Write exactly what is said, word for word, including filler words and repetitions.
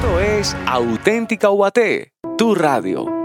Esto es Auténtica U A T, tu radio.